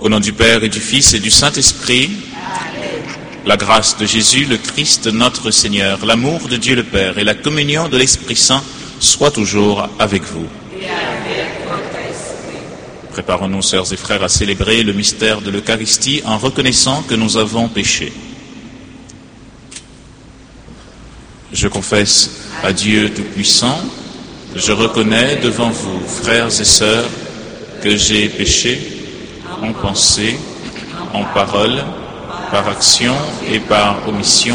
Au nom du Père et du Fils et du Saint-Esprit, la grâce de Jésus, le Christ, notre Seigneur, l'amour de Dieu le Père et la communion de l'Esprit Saint soient toujours avec vous. Préparons-nous, sœurs et frères, à célébrer le mystère de l'Eucharistie en reconnaissant que nous avons péché. Je confesse à Dieu Tout-Puissant, je reconnais devant vous, frères et sœurs, que j'ai péché en pensée, en parole, par action et par omission.